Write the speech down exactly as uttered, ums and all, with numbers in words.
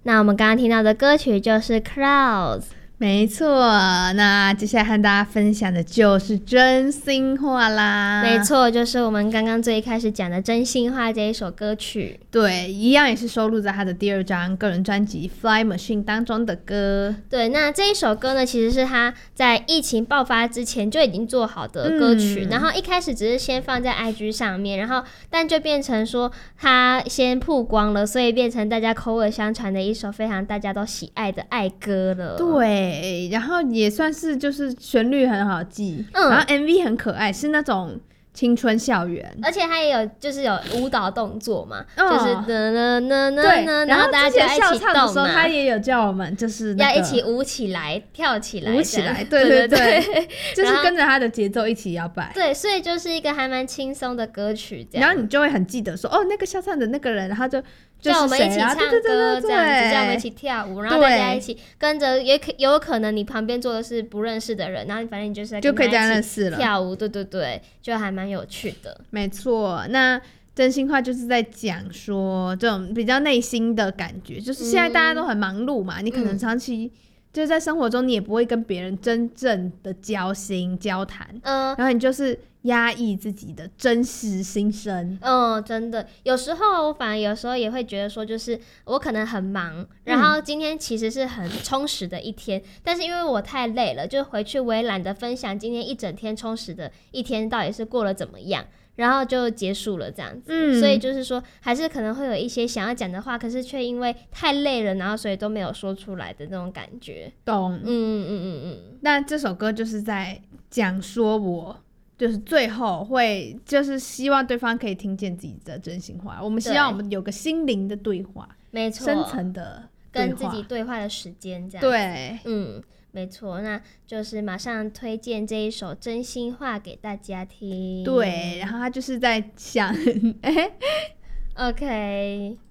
那我们刚刚听到的歌曲就是 Clouds。 没错，那接下来和大家分享的就是真心话啦。 没错，就是我们刚刚最一开始讲的真心话这一首歌曲。 对，一样也是收录在他的第二张个人专辑 Fly Machine 当中的歌。 对，那这一首歌呢，其实是他在疫情爆发之前就已经做好的歌曲、嗯、然后一开始只是先放在 I G 上面，然后但就变成说他先曝光了，所以变成大家口耳相传的一首非常大家都喜爱的爱歌了。 对，然后也算是就是旋律很好记、嗯、然后 M V 很可爱，是那种青春校园， 而且它也有就是有舞蹈动作嘛、哦、就是呢呢呢呢对， 然后大家就要一起动嘛， 的时候他也有叫我们就是、那個、 要一起舞起来跳起来舞起来，对对 对, 对, 对就是跟着他的节奏一起摇摆。 对，所以就是一个还蛮轻松的歌曲这样， 然后你就会很记得说哦那个笑唱的那个人，然后就叫我们一起唱歌， 对对对对对， 这样子叫我们一起跳舞，然后大家一起跟着，也可有可能你旁边坐的是不认识的人，然后反正你就是在跟他一起跳舞，对对对，就还蛮有趣的。 没错，那真心话就是在讲说这种比较内心的感觉，就是现在大家都很忙碌嘛、嗯、你可能长期就是在生活中你也不会跟别人真正的交心交谈、嗯、然后你就是压抑自己的真实心声。 嗯，真的，有时候我反而有时候也会觉得说，就是我可能很忙，然后今天其实是很充实的一天、嗯、但是因为我太累了，就回去我也懒得分享今天一整天充实的一天到底是过了怎么样，然后就结束了这样子、嗯、所以就是说还是可能会有一些想要讲的话，可是却因为太累了，然后所以都没有说出来的那种感觉。 懂。 嗯嗯嗯嗯。 那这首歌就是在讲说我就是最后会就是希望对方可以听见自己的真心话，我们希望我们有个心灵的对话， 没错， 深层的对话， 跟自己对话的时间这样子。 对， 嗯，没错，那就是马上推荐这一首真心话给大家听。 对，然后他就是在想OK